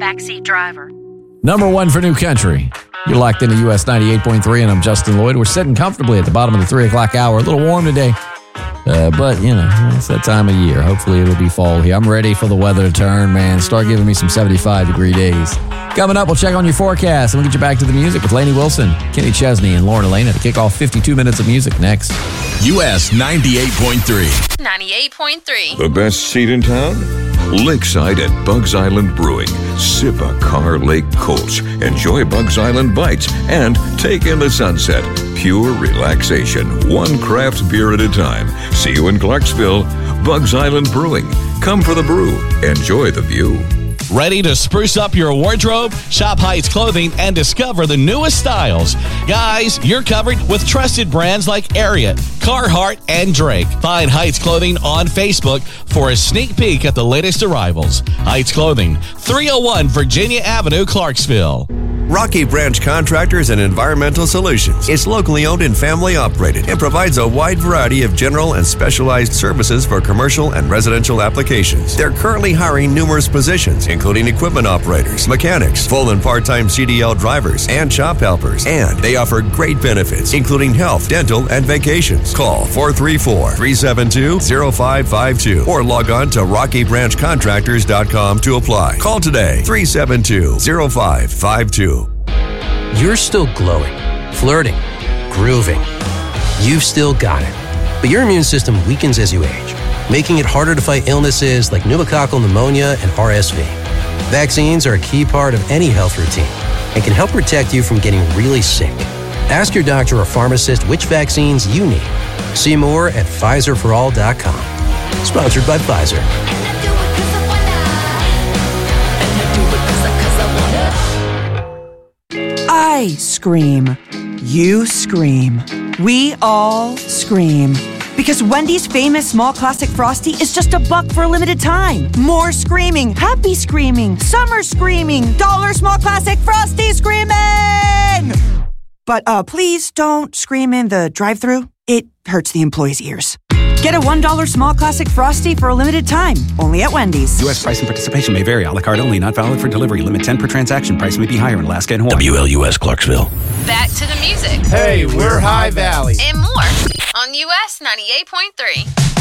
backseat driver. Number one for New Country. You're locked into US 98.3, and I'm Justin Lloyd. We're sitting comfortably at the bottom of the 3 o'clock hour. A little warm today, but, it's that time of year. Hopefully it'll be fall here. I'm ready for the weather to turn, man. Start giving me some 75-degree days. Coming up, we'll check on your forecast, and we'll get you back to the music with Lainey Wilson, Kenny Chesney, and Lauren Elena to kick off 52 minutes of music next. US 98.3. 98.3. The best seat in town? Lakeside at Bugs Island Brewing. Sip a Car Lake Kolsch. Enjoy Bugs Island Bites and take in the sunset. Pure relaxation. One craft beer at a time. See you in Clarksville. Bugs Island Brewing. Come for the brew. Enjoy the view. Ready to spruce up your wardrobe? Shop Heights Clothing and discover the newest styles. Guys, you're covered with trusted brands like Ariat, Carhartt, and Drake. Find Heights Clothing on Facebook for a sneak peek at the latest arrivals. Heights Clothing, 301 Virginia Avenue, Clarksville. Rocky Branch Contractors and Environmental Solutions. It's locally owned and family operated and provides a wide variety of general and specialized services for commercial and residential applications. They're currently hiring numerous positions, including equipment operators, mechanics, full and part-time CDL drivers, and shop helpers. And they offer great benefits, including health, dental, and vacations. Call 434-372-0552 or log on to rockybranchcontractors.com to apply. Call today, 372-0552. You're still glowing, flirting, grooving. You've still got it. But your immune system weakens as you age, making it harder to fight illnesses like pneumococcal pneumonia and RSV. Vaccines are a key part of any health routine and can help protect you from getting really sick. Ask your doctor or pharmacist which vaccines you need. See more at PfizerForAll.com. Sponsored by Pfizer. I scream. You scream. We all scream. Because Wendy's famous small classic Frosty is just $1 for a limited time. More screaming, happy screaming, summer screaming, dollar small classic Frosty screaming! But please don't scream in the drive-thru. It hurts the employees' ears. Get a $1 small classic Frosty for a limited time, only at Wendy's. U.S. price and participation may vary. A la carte only, not valid for delivery. Limit 10 per transaction. Price may be higher in Alaska and Hawaii. WLUS Clarksville. Back to the music. Hey, we're High Valley. And more on US 98.3.